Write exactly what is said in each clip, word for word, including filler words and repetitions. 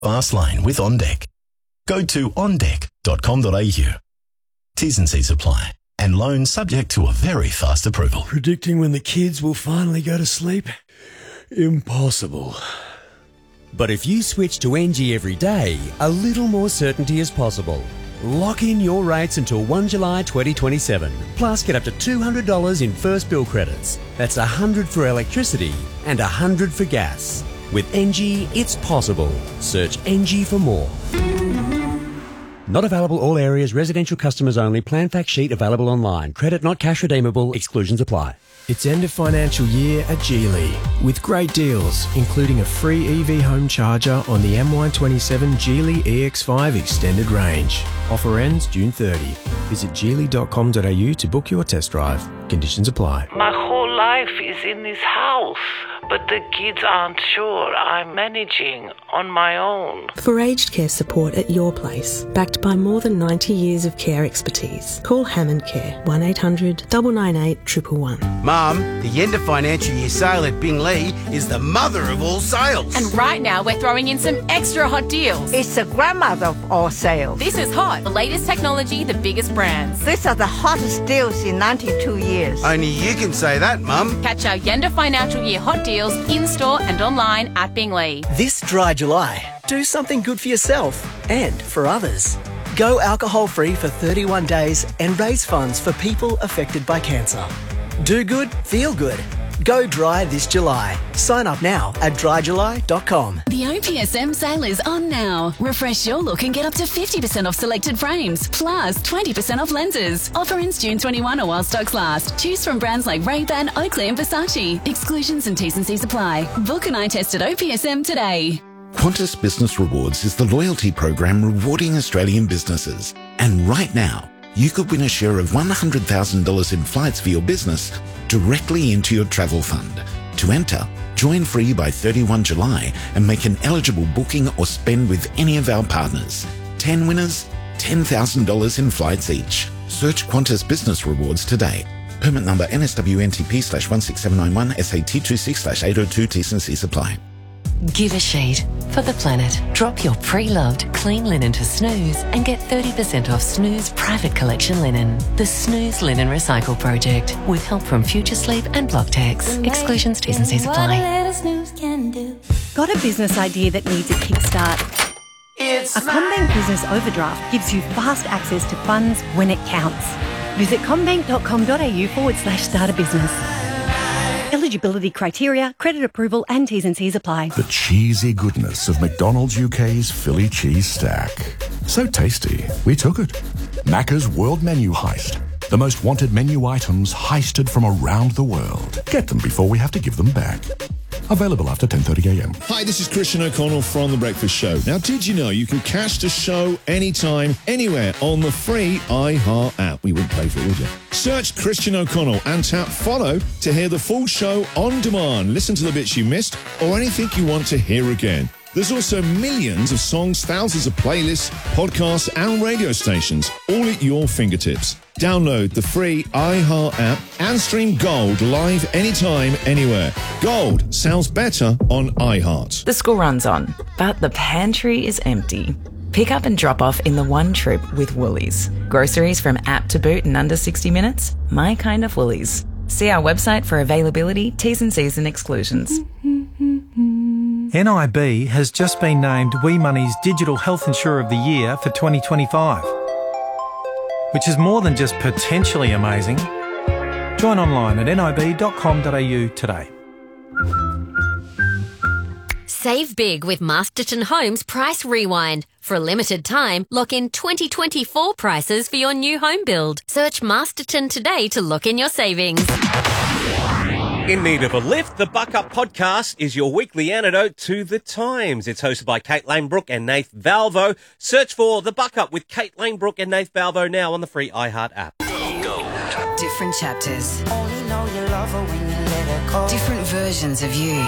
Fast lane with OnDeck. Go to on deck dot com dot a u. T's and C's apply, and loan subject to a very fast approval. Predicting when the kids will finally go to sleep? Impossible. But if you switch to Engie every day, a little more certainty is possible. Lock in your rates until first July twenty twenty-seven. Plus, get up to two hundred dollars in first bill credits. That's one hundred dollars for electricity and one hundred dollars for gas. With Engie, it's possible. Search Engie for more. Not available all areas, residential customers only. Plan fact sheet available online. Credit not cash redeemable. Exclusions apply. It's end of financial year at Geely with great deals, including a free E V home charger on the M Y twenty-seven Geely E X five Extended Range. Offer ends June thirtieth. Visit geely dot com dot a u to book your test drive. Conditions apply. My whole life is in this house, but the kids aren't sure I'm managing on my own. For aged care support at your place, backed by more than ninety years of care expertise, call Hammond Care, one eight hundred nine nine eight one one one. Mum, the end of financial year sale at Binglee is the mother of all sales. And right now we're throwing in some extra hot deals. It's the grandmother of all sales. This is hot. The latest technology, the biggest brands. These are the hottest deals in ninety-two years. Only you can say that, Mum. Catch our Yenda Financial Year hot deals in-store and online at Binglee. This dry July, do something good for yourself and for others. Go alcohol-free for thirty-one days and raise funds for people affected by cancer. Do good, feel good. Go dry this July. Sign up now at dry july dot com. The O P S M sale is on now. Refresh your look and get up to fifty percent off selected frames, plus twenty percent off lenses. Offer ends June twenty-first or while stocks last. Choose from brands like Ray-Ban, Oakley and Versace. Exclusions and T's and C's apply. Book an eye test at O P S M today. Qantas Business Rewards is the loyalty program rewarding Australian businesses. And right now, you could win a share of one hundred thousand dollars in flights for your business directly into your travel fund. To enter, join free by thirty-first of July and make an eligible booking or spend with any of our partners. ten winners, ten thousand dollars in flights each. Search Qantas Business Rewards today. Permit number N S W N T P slash one six seven nine one S A T two six slash eight oh two T's and C's apply. Give a sheet for the planet. Drop your pre-loved clean linen to Snooze and get thirty percent off Snooze Private Collection linen. The Snooze Linen Recycle Project with help from Future Sleep and Blocktex. Exclusions, T's and C's apply. Got a business idea that needs a kickstart? It's a CommBank Business Overdraft gives you fast access to funds when it counts. Visit commbank dot com dot a u forward slash start a business. Eligibility criteria, credit approval and T's and C's apply. The cheesy goodness of McDonald's U K's Philly Cheese Stack. So tasty, we took it. Macca's World Menu Heist. The most wanted menu items heisted from around the world. Get them before we have to give them back. Available after ten thirty a m. Hi, this is Christian O'Connell from The Breakfast Show. Now, did you know you can catch the show anytime, anywhere on the free iHeart app? We wouldn't pay for it, would you? Search Christian O'Connell and tap follow to hear the full show on demand. Listen to the bits you missed or anything you want to hear again. There's also millions of songs, thousands of playlists, podcasts and radio stations, all at your fingertips. Download the free iHeart app and stream Gold live anytime, anywhere. Gold sounds better on iHeart. The school run's on, but the pantry is empty. Pick up and drop off in the one trip with Woolies. Groceries from app to boot in under sixty minutes? My kind of Woolies. See our website for availability, T's and C's and exclusions. N I B has just been named We Money's Digital Health Insurer of the Year for twenty twenty-five, which is more than just potentially amazing. Join online at nib dot com dot a u today. Save big with Masterton Homes Price Rewind. For a limited time, lock in twenty twenty-four prices for your new home build. Search Masterton today to lock in your savings. In need of a lift? The Buck Up Podcast is your weekly antidote to the times. It's hosted by Kate Lanebrook and Nath Valvo. Search for The Buck Up with Kate Lanebrook and Nath Valvo now on the free iHeart app. Gold. Different chapters. Different versions of you.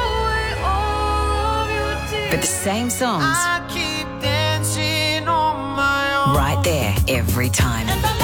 But the same songs. Right there every time.